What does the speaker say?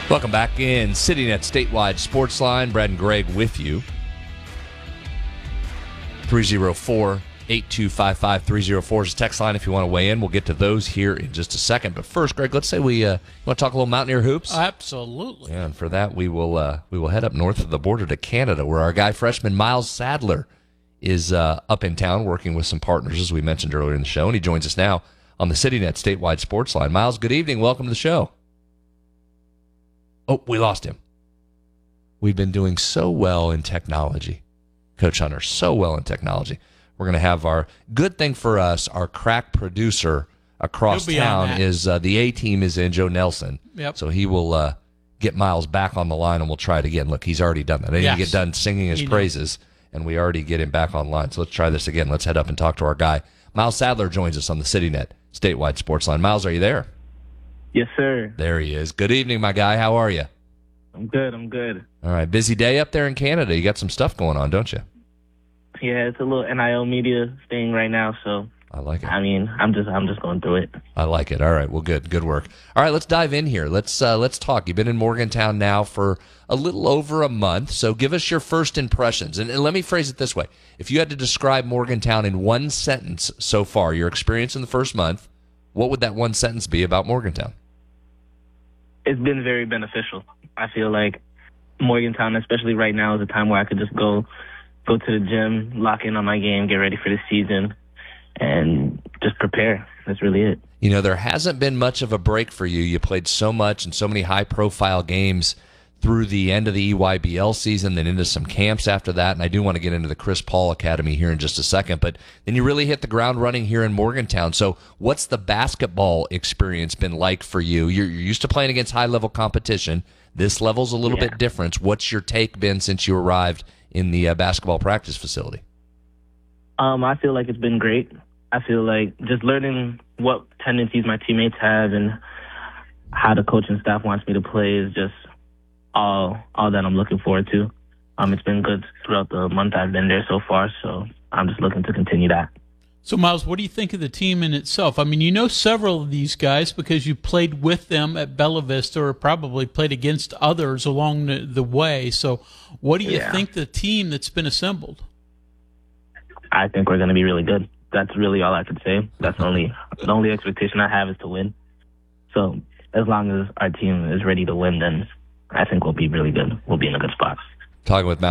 Welcome back in CityNet Statewide Sports Line. Brad and Greg with you. 304-8255-304 is the text line if you want to weigh in. We'll get to those here in just a second. But first, Greg, let's say we want to talk a little Mountaineer hoops. Absolutely. Yeah, and for that, we will head up north of the border to Canada, where our guy freshman Miles Sadler is up in town working with some partners, as we mentioned earlier in the show, and he joins us now on the CityNet Statewide Sports Line. Miles, good evening. Welcome to the show. Oh, we lost him. We've been doing so well in technology, Coach Hunter, so well in technology. We're going to have our good thing for us, our crack producer across town is the A-team is in, Joe Nelson. Yep. So he will get Miles back on the line, and we'll try it again. Look, he's already done that. I didn't get done singing his praises, and we already get him back online. So let's try this again. Let's head up and talk to our guy. Miles Sadler joins us on the CityNet Statewide Sports Line. Miles, are you there? Yes, sir. There he is. Good evening, my guy. How are you? I'm good. All right. Busy day up there in Canada. You got some stuff going on, don't you? Yeah, it's a little NIL media thing right now, so I like it. I mean, I'm just going through it. I like it. All right. Well, good work. All right, let's dive in here. Let's talk. You've been in Morgantown now for a little over a month, so give us your first impressions. And let me phrase it this way. If you had to describe Morgantown in one sentence so far, your experience in the first month, what would that one sentence be about Morgantown? It's been very beneficial. I feel like Morgantown, especially right now, is a time where I could just go to the gym, lock in on my game, get ready for the season, and just prepare. That's really it. You know, there hasn't been much of a break for you. You played so much and so many high-profile games through the end of the EYBL season, then into some camps after that, and I do want to get into the Chris Paul Academy here in just a second, but then you really hit the ground running here in Morgantown. So what's the basketball experience been like for you? You're used to playing against high-level competition. This level's a little bit different. What's your take been since you arrived in the basketball practice facility? I feel like it's been great. I feel like just learning what tendencies my teammates have and how the coaching staff wants me to play is just all that I'm looking forward to. It's been good throughout the month I've been there so far, so I'm just looking to continue that. So, Miles, what do you think of the team in itself? I mean, you know several of these guys because you played with them at Bella Vista or probably played against others along the way. So what do you think the team that's been assembled? I think we're going to be really good. That's really all I can say. That's the only expectation I have is to win. So as long as our team is ready to win, then I think we'll be really good. We'll be in a good spot. Talking with Matt